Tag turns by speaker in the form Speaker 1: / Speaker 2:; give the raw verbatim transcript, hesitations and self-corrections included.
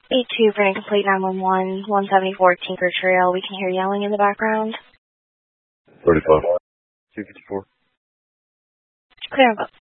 Speaker 1: eight two for incomplete nine one one, one seventy-four Tinker Trail. We can hear yelling in the background.
Speaker 2: thirty-five. two fifty-four.
Speaker 1: Clear and book.